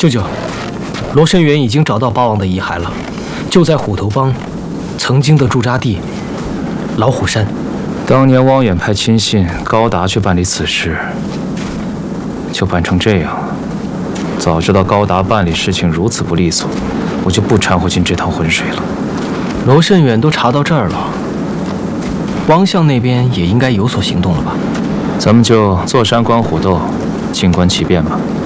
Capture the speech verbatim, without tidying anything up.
舅舅，罗申元已经找到八王的遗骸了，就在虎头帮曾经的驻扎地老虎山。 当年汪远派亲信高达去办理此事，就办成这样了。早知道高达办理事情如此不利索，我就不掺和进这趟浑水了。 罗申远都查到这儿了，汪相那边也应该有所行动了吧？ 咱们就坐山观虎斗，静观其变吧。